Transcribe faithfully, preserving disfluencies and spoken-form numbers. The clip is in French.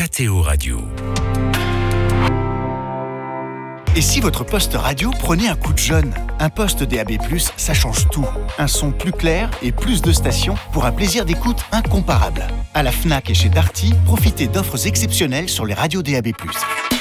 Mathéo Radio. Et si votre poste radio prenait un coup de jeune ? Un poste D A B plus, ça change tout. Un son plus clair et plus de stations pour un plaisir d'écoute incomparable. À la Fnac et chez Darty, profitez d'offres exceptionnelles sur les radios D A B plus.